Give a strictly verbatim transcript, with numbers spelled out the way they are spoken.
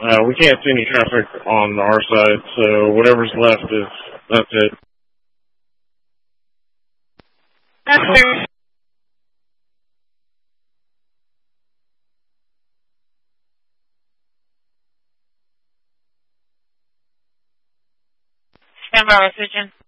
Uh, we can't see any traffic on our side, so whatever's left is, that's it. That's fair. Stand by, Resident.